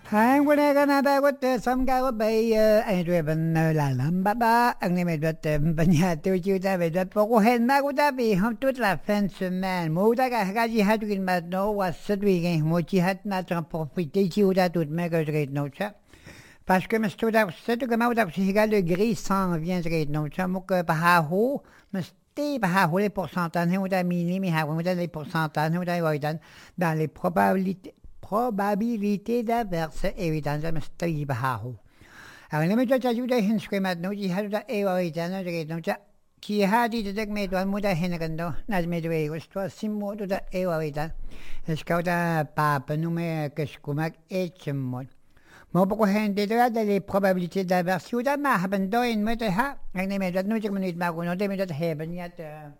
Ang wanaganadagot samgawa bay ang driven la lambaba ang nimedot banyatu juta medot pokuhen magutabi hum toute la fin de semaine muda ka gaji hatukin matno was sedwingen mochi hat na profiter juta toute magazine nocha parce que m'sto da setu que mauda psigal de gris sans vient rate nocha muk pahahu mesti pahahu les pourcentages muda minimi ha muda les pourcentages muda waidan dans les probabilité d'averse évidente مستوي بهاهو أنا لما جت أجوده هن سكيمات نوجي هذا أيوة إيجانا جريت نوجا كي هذه تدك ميدوان مودا هنا كندو ناس ميدوي وستوا سيمو تودا أيوة إيجان إسكاودا باب نومي كشكومك إيشمون ما بقول هن تدرا ده probabilité d'averse ودا ما هبن دوين متها أنا ميدوان نوجي من يتبعون ودا ميدوان هبنيات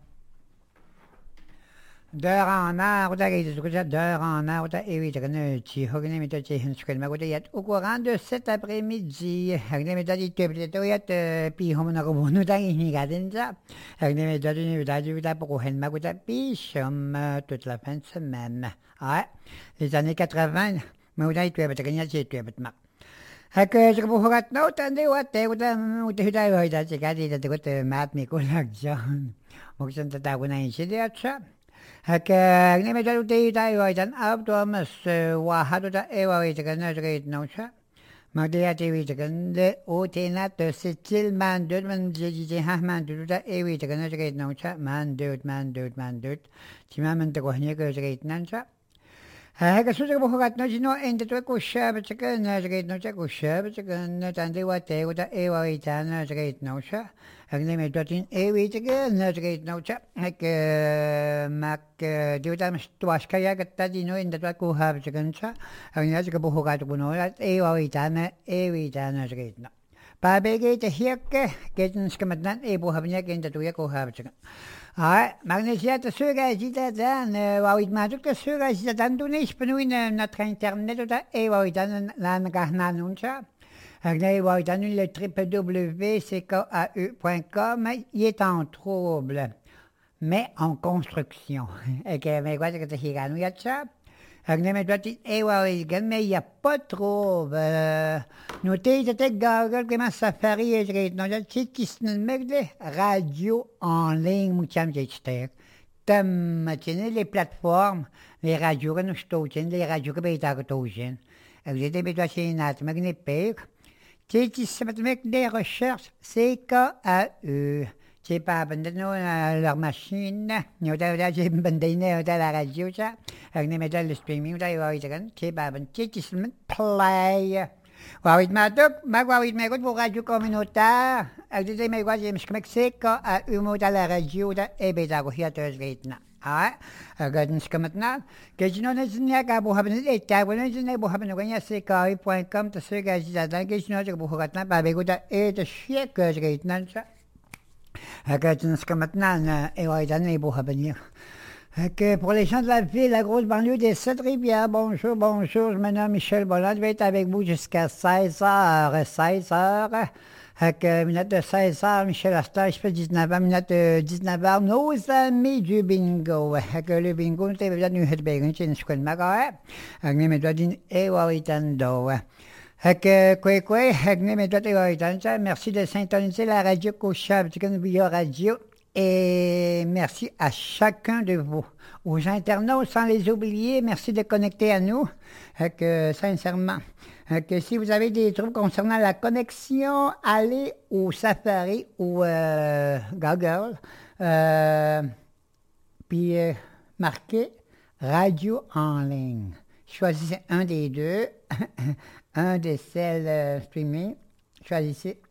d'heure en heure, d'heure en heure, et au courant de cet après-midi, toute la fin de semaine. Ouais, les années 80, هكا جربوا هرات نوت عندي واتي وتهداي وهيدا تكادي تقول مات ميكون لك جان ممكن تتعاون ينشدي أتشا هكا نيمة جالو تهداي وهيدا أبدو أمس واحد ودا إيوا ويتكن نجريد نوشا مقدياتي ويتكن أوتينات ستيل مان دوت من جيجي ها مان دوت ودا إيوا ويتكن نجريد نوشا مان دوت تما من تقوهنيك نجريد نانشا هكا سوزك بخورات نجنو انت توكو الشاب تكن نجريد نوشا كو الشاب تكن تاندي واتي ودا ايوا ويتان نجريد نوشا هكا ميدوتين ايوي تكن نجريد نوشا هكا ماك ديوتا مستواش كايا كتا دينو انت توكو هاب تكن شا هكا نجريد بخورات بنورات ايوا ويتان نجريد نو بابيجي تهيك كيتن سكمتنان ايبو هبنيك انت توكو هاب تكن Magnésia, ceux qui disent, Wawid que ceux qui disent, donné, je peux nous notre internet, et Wawidan, l'anagahna nuncha. Wawidan, le www.ckau.com, il est en trouble, mais en construction. Et que, mais quoi, c'est que c'est Higanou Yacha. Mais il n'y a pas trop. Notez, c'était Google, comment Safari et je non, je sais qui radio en ligne, moucham j'étais. Les plateformes, les radios que nous stockons, les radios que nous stockons. Vous êtes habitué à une autre magnifique. C'est qui se met des recherches, CKAE. C'est pas leur machine, nous avons j'ai bandé la radio, ça, avec les médailles de streaming, c'est pas qui se met play. Wawid Madok, Magwawid Megot pour radio communautaire, avec des mégots, j'ai mis à une la radio, et bédagogiateur gaitna. Ah, regarde ce que maintenant, que je n'en ai pas qu'à vous avoir et t'as voulu je n'ai pas avoir CKI.com, tu sais que j'ai dans que je n'ai pas vous rattraper avec et de chier que je gaitna ça. Que maintenant, pour les gens de la ville, la grosse banlieue des Sept-Rivières, bonjour, je me nomme Michel Bolland, je vais être avec vous jusqu'à 16h. Minute de 16h, Michel Astor, je fais 19h, minute de 19h, nos amis du bingo. Le bingo, nous avons venu à Béguin, c'est une semaine maga. Nous avons dit, et Waritando. Merci de syntoniser la radio Cochab, via radio, et merci à chacun de vous. Aux internautes, sans les oublier, merci de connecter à nous, sincèrement. Si vous avez des trucs concernant la connexion, allez au Safari ou Google, puis marquez radio en ligne. Choisissez un des deux. Un de celles streamées, choisissez